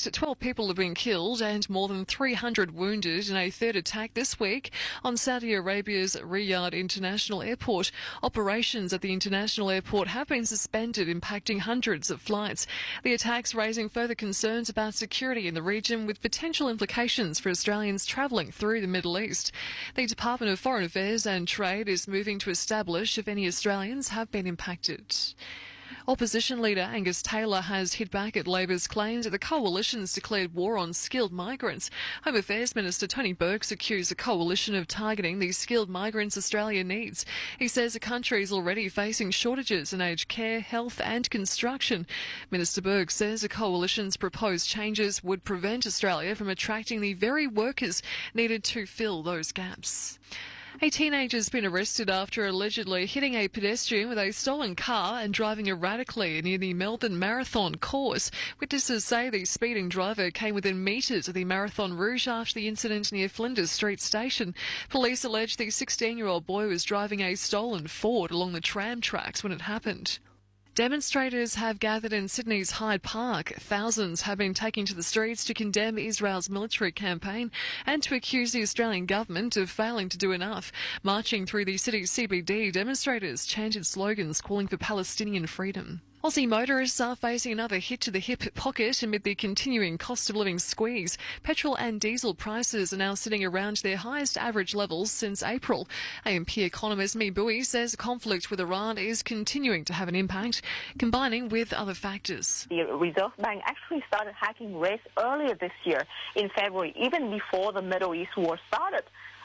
least 12 people have been killed and more than 300 wounded in a third attack this week on Saudi Arabia's Riyadh International Airport. Operations at the international airport have been suspended, impacting hundreds of flights. The attacks raising further concerns about security in the region, with potential implications for Australians travelling through the Middle East. The Department of Foreign Affairs and Trade is moving to establish if any Australians have been impacted. Opposition leader Angus Taylor has hit back at Labor's claims that the coalition's declared war on skilled migrants. Home Affairs Minister Tony Burke's accused the coalition of targeting the skilled migrants Australia needs. He says the country is already facing shortages in aged care, health and construction. Minister Burke says the coalition's proposed changes would prevent Australia from attracting the very workers needed to fill those gaps. A teenager has been arrested after allegedly hitting a pedestrian with a stolen car and driving erratically near the Melbourne Marathon course. Witnesses say the speeding driver came within metres of the Marathon route after the incident near Flinders Street Station. Police allege the 16-year-old boy was driving a stolen Ford along the tram tracks when it happened. Demonstrators have gathered in Sydney's Hyde Park. Thousands have been taking to the streets to condemn Israel's military campaign and to accuse the Australian government of failing to do enough. Marching through the city's CBD, demonstrators chanted slogans calling for Palestinian freedom. Aussie motorists are facing another hit to the hip pocket amid the continuing cost of living squeeze. Petrol and diesel prices are now sitting around their highest average levels since April. AMP economist Mi Bui says the conflict with Iran is continuing to have an impact, combining with other factors. The Reserve Bank actually started hiking rates earlier this year in February, even before the Middle East war started.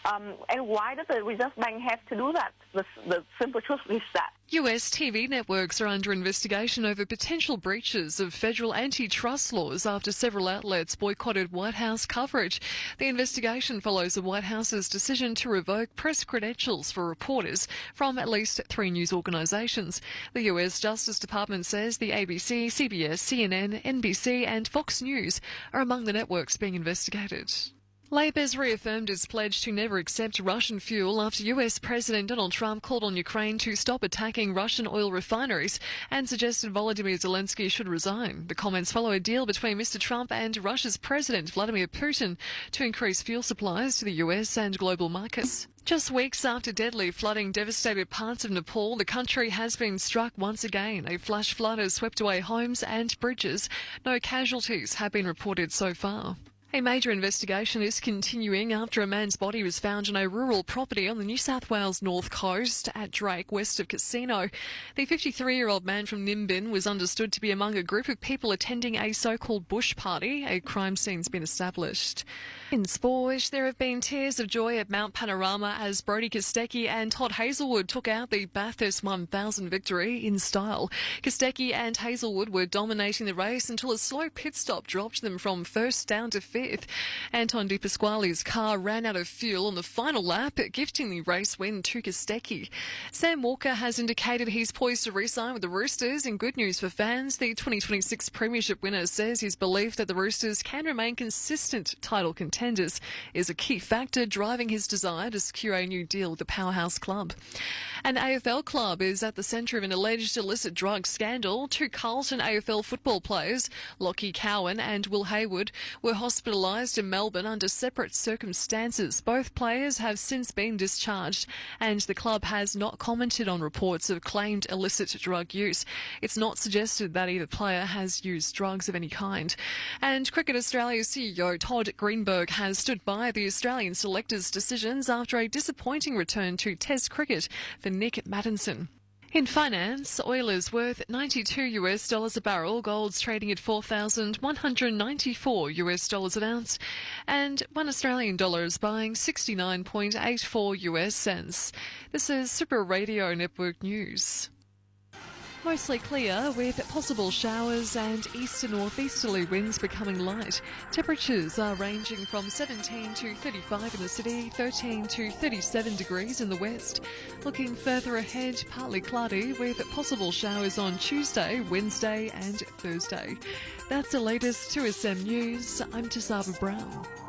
And why does the Reserve Bank have to do that? The simple truth is that US TV networks are under investigation over potential breaches of federal antitrust laws after several outlets boycotted White House coverage. The investigation follows the White House's decision to revoke press credentials for reporters from at least 3 news organisations. The US Justice Department says the ABC, CBS, CNN, NBC and Fox News are among the networks being investigated. Labor's reaffirmed its pledge to never accept Russian fuel after US President Donald Trump called on Ukraine to stop attacking Russian oil refineries and suggested Volodymyr Zelensky should resign. The comments follow a deal between Mr. Trump and Russia's President Vladimir Putin to increase fuel supplies to the US and global markets. Just weeks after deadly flooding devastated parts of Nepal, the country has been struck once again. A flash flood has swept away homes and bridges. No casualties have been reported so far. A major investigation is continuing after a man's body was found on a rural property on the New South Wales north coast at Drake, west of Casino. The 53-year-old man from Nimbin was understood to be among a group of people attending a so-called bush party. A crime scene's been established. In sport, there have been tears of joy at Mount Panorama as Brodie Kostecki and Todd Hazelwood took out the Bathurst 1000 victory in style. Kostecki and Hazelwood were dominating the race until a slow pit stop dropped them from first down to 5th. Anton De Pasquale's car ran out of fuel on the final lap, gifting the race win to Kostecki. Sam Walker has indicated he's poised to re-sign with the Roosters. In good news for fans, the 2026 Premiership winner says his belief that the Roosters can remain consistent title contenders is a key factor driving his desire to secure a new deal with the powerhouse club. An AFL club is at the centre of an alleged illicit drug scandal. 2 Carlton AFL football players, Lockie Cowan and Will Hayward, were hospitalised in Melbourne under separate circumstances. Both players have since been discharged and the club has not commented on reports of claimed illicit drug use. It's not suggested that either player has used drugs of any kind. And Cricket Australia's CEO Todd Greenberg has stood by the Australian selectors' decisions after a disappointing return to Test cricket for Nick Maddinson. In finance, oil is worth $92 a barrel, gold's trading at $4,194 an ounce, and $1 Australian dollar is buying 69.84 US cents. This is Super Radio Network News. Mostly clear with possible showers and east to northeasterly winds becoming light. Temperatures are ranging from 17 to 35 in the city, 13 to 37 degrees in the west. Looking further ahead, partly cloudy with possible showers on Tuesday, Wednesday and Thursday. That's the latest 2SM News. I'm Tisaba Brown.